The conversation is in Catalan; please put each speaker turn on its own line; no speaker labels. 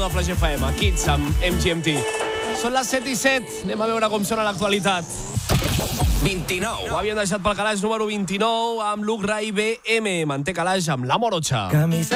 de Flash FM, Kids amb MGMT. Són les 7:07, anem a veure com sona l'actualitat.
29.
Ho havíem deixat pel calaix número 29 amb Luke Ray BM. Manté calaix amb la Morocha.